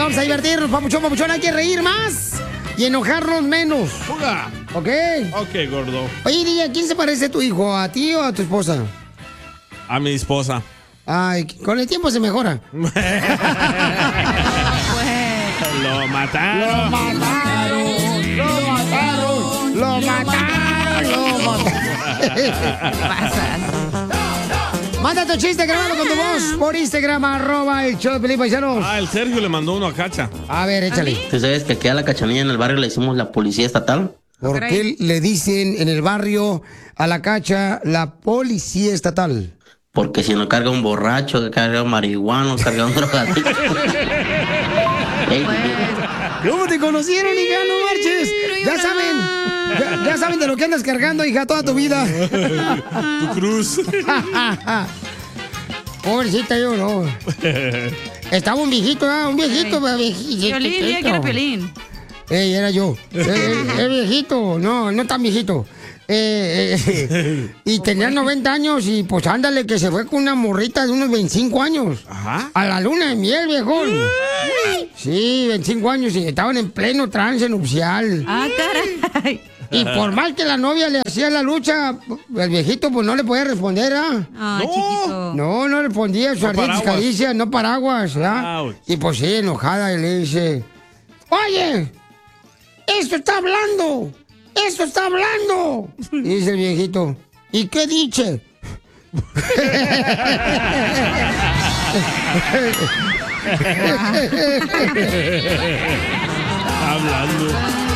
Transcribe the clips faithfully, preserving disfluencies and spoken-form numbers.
vamos a divertirnos, papuchón, papuchón. Hay que reír más y enojarnos menos. ¡Fuga! ¿Ok? Ok, gordo. Oye, Día, ¿quién se parece a tu hijo? ¿A ti o a tu esposa? A mi esposa. Ay, con el tiempo se mejora. Lo mataron. Lo mataron. Lo mataron. Lo mataron. Lo mataron. Manda tu chiste grabado con tu voz por Instagram, arroba el show de Pelín, paisanos. Ah, el Sergio le mandó uno a Cacha. A ver, échale. ¿Tú sabes que aquí a la Cachanilla en el barrio le decimos la policía estatal? ¿Por qué le dicen en el barrio a la Cacha la policía estatal? Porque si no carga un borracho, carga un marihuano, carga un drogadicto. Ey, ¿Cómo te conocieron, hija? No marches. Ya saben, ya, ya saben de lo que andas cargando, hija, toda tu vida. Tu cruz. Pobrecita, yo no. Estaba un viejito, ¿eh? Un viejito. Piolín, diga que era Piolín. Ey, era yo. Eh, eh, viejito, no, no tan viejito. Eh, eh, y tenía noventa años y pues ándale que se fue con una morrita de unos veinticinco años. Ajá. A la luna de miel, viejón. Sí, veinticinco años y estaban en pleno trance nupcial. Ah, caray. Y por más que la novia le hacía la lucha, el viejito pues no le podía responder, ¿ah? Ah, No. chiquito. No, no respondía, sus No ardientes paraguas. caricias, no paraguas, ¿ah? Ouch. Y pues sí, enojada, y le dice, oye, esto está hablando, esto está hablando. Y dice el viejito, ¿y qué dice? Hablando.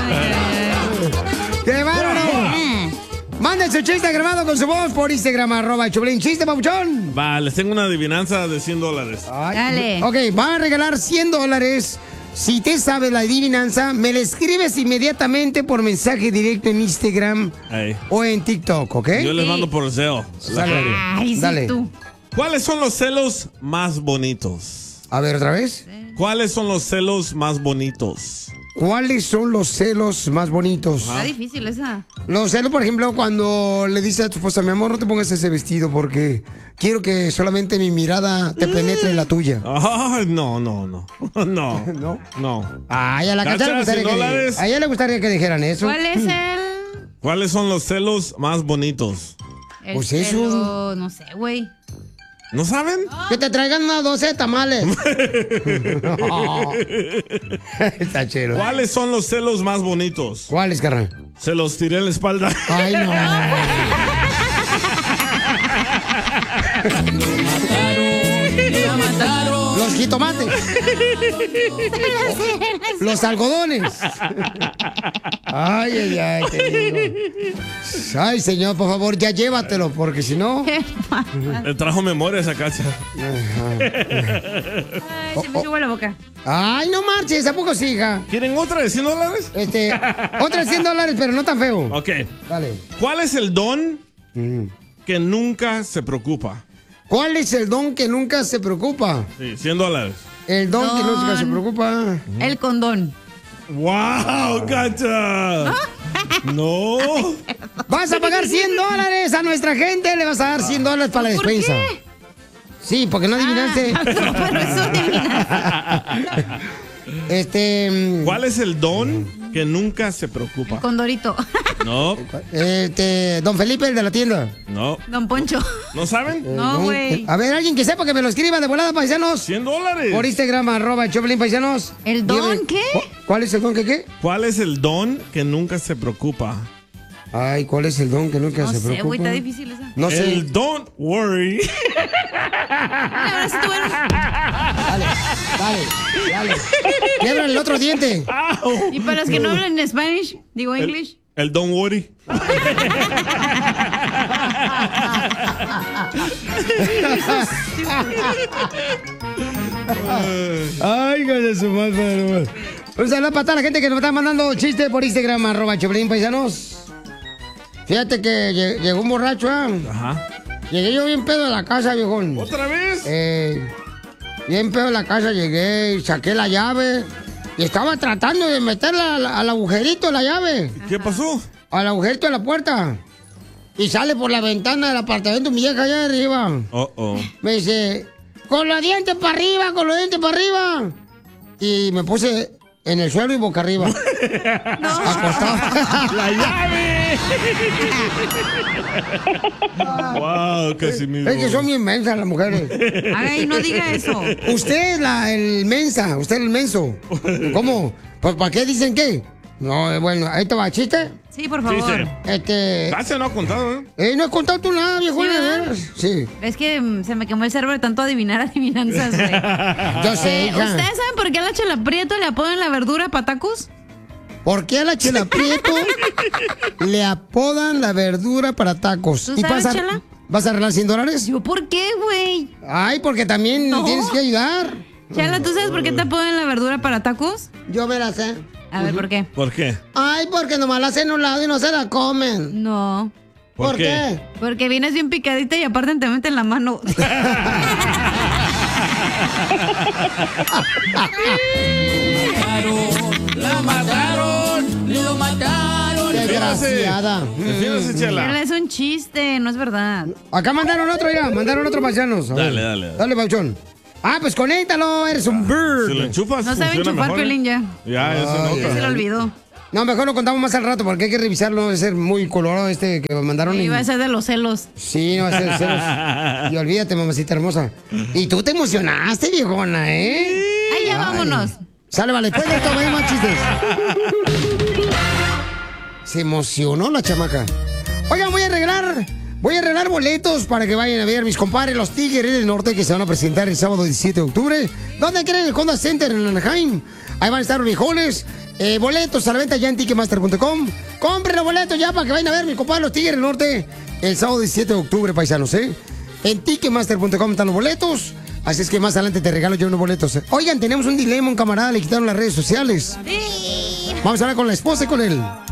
¡Qué bárbaro! Manden su chiste grabado con su voz por Instagram, arroba Choplin. ¿Chiste, papuchón? Va, les tengo una adivinanza de cien dólares. Ay, Dale. Ok, van a regalar cien dólares. Si te sabes la adivinanza, me la escribes inmediatamente por mensaje directo en Instagram Ey. o en TikTok, ¿ok? Yo les Sí. mando por Zelle. La Dale. feria. Ay, sí, Dale. tú. ¿Cuáles son los celos más bonitos? A ver, otra vez. ¿Cuáles son los celos más bonitos? ¿Cuáles son los celos más bonitos? Está difícil esa. Los celos, por ejemplo, cuando le dices a tu esposa, mi amor, no te pongas ese vestido porque quiero que solamente mi mirada te penetre en la tuya. Ay, no, no, no. No. ¿No? No. Ay, a la Cacha, Cacha le gustaría cien que, dólares. a ella le gustaría que dijeran eso. ¿Cuál es el...? ¿Cuáles son los celos más bonitos? el Pues eso. celo? No sé, güey. ¿No saben? Que te traigan unas doce tamales. Está chero. ¿Cuáles son los celos más bonitos? ¿Cuáles, carnal? Se los tiré en la espalda. Ay, no. La mataron. Los jitomates. Los algodones. Ay, ay, ay, te digo. Ay, señor, por favor, ya llévatelo, porque si no. Le trajo memoria a esa Cacha. Ay, se me sube la boca. Ay, no marches, ¿a poco sí, hija? ¿Quieren otra de cien dólares? Este, otra de cien dólares, pero no tan feo. Ok. Dale. ¿Cuál es el don Mm. que nunca se preocupa? ¿Cuál es el don que nunca se preocupa? Sí, cien dólares. El don, que nunca Don. se preocupa. El condón. ¡Wow, Cacha! No. Vas a pagar cien dólares a nuestra gente, le vas a dar cien dólares para la ¿Por despensa. qué? Sí, porque no adivinaste. Ah, no, pero eso adivinaste. Este. mm, ¿Cuál es el don que nunca se preocupa? Condorito. No, Este. Don Felipe, el de la tienda. no. Don Poncho. ¿No saben? No, Don- güey. A ver, alguien que sepa que me lo escriba de volada, paisanos. cien dólares. Por Instagram, arroba Choplin, paisanos. ¿El don Dígame, qué? ¿cu- ¿Cuál es el don que qué? ¿Cuál es el don que nunca se preocupa? Ay, ¿cuál es el don que nunca No se sé, preocupa? güey, está difícil esa. No sé. El don't worry. Ahora sí tú eres- Dale, dale, dale. Quiebra el otro diente. Au. Y para los que no hablan en Spanish, digo El, English. el don't worry. Ay, hijo de su madre. Un saludo para toda la gente que nos está mandando chistes por Instagram, arroba Choplin, paisanos. Fíjate que lle- llegó un borracho, ¿ah? Ajá. Llegué yo bien pedo a la casa, viejón. ¿Otra vez? Eh, bien pedo a la casa llegué y saqué la llave. Y estaba tratando de meterla al, al agujerito la llave. ¿Qué pasó? Al agujerito de la puerta. Y sale por la ventana del apartamento mi vieja allá arriba. Oh, oh. Me dice, con los dientes para arriba, con los dientes para arriba. y me puse en el suelo y boca arriba. No. Acostado. ¡La llave! ¡Wow, Casimiro! Es que son bien mensas las mujeres. Ay, no diga eso. Usted es la, el mensa, usted es el menso. ¿Cómo? Pues ¿para qué dicen qué? No, eh, bueno, ahí te va, ¿chiste? Sí, por favor. Chiste. Este... Casi no ha contado, ¿eh? Eh, no he contado tú nada, viejo. ¿Sí, de verdad? veras. Sí. Es que mm, se me quemó el cerebro de tanto adivinar adivinanzas, güey. Yo sé, Eh, hija. ¿Ustedes saben por qué a la Chela Prieto le apodan la verdura patacos? ¿Por qué a la Chela Prieto le apodan la verdura para tacos? ¿Tú sabes, vas a, Chela? ¿Vas a arreglar cien dólares? Yo, ¿por qué, güey? Ay, porque también No. tienes que ayudar. Chela, ¿tú sabes por qué te apodan la verdura para tacos? Yo me la sé. A ver, ¿por qué? ¿Por qué? Ay, porque nomás la hacen a un lado y no se la comen. No. ¿Por ¿Por, qué? qué? Porque vienes bien picadita y aparte te meten la mano. ¡La mataron! ¡Lo mataron! Desgraciada. Defiéndase, Chela, Chela. es un chiste, no es verdad. Acá mandaron otro, mira, mandaron otro paisanos. A ver. Dale, dale, dale. Dale, Pauchón. Ah, pues conéctalo, eres un bird. Si lo enchufas, No sabe funciona enchufar, mejor, ¿eh? Piolín, ya. Ya, ya se Ay, nota. Ya se lo olvidó. No, mejor lo contamos más al rato porque hay que revisarlo. Debe ser muy colorado este que mandaron. y- Iba a ser de los celos. Sí, no va a ser celos. Y olvídate, mamacita hermosa. Y tú te emocionaste, viejona, ¿eh? Ay, ya vámonos. Sale, vale, después de esto, vaya más chistes. Se emocionó la chamaca. Oigan, voy a arreglar, voy a arreglar boletos para que vayan a ver mis compadres, los Tigres del Norte, que se van a presentar el sábado diecisiete de octubre. ¿Dónde creen? El Honda Center en Anaheim. Ahí van a estar los viejones. Eh, boletos a la venta ya en ticketmaster punto com. Compren los boletos ya para que vayan a ver mis compadres, los Tigres del Norte, el sábado diecisiete de octubre, paisanos, ¿eh? En ticketmaster punto com están los boletos. Así es que más adelante te regalo yo unos boletos. ¿eh? Oigan, tenemos un dilema, un camarada le quitaron las redes sociales. Vamos a hablar con la esposa y con él.